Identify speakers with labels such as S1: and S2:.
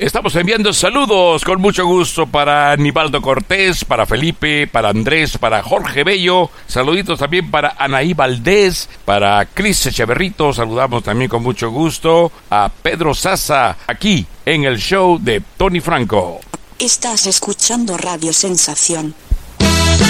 S1: Estamos enviando saludos con mucho gusto para Nivaldo Cortés, para Felipe, para Andrés, para Jorge Bello. Saluditos también para Anaí Valdés, para Cris Echeverrito. Saludamos también con mucho gusto a Pedro Sasa, aquí en el show de Tony Franco.
S2: Estás escuchando Radio Sensación.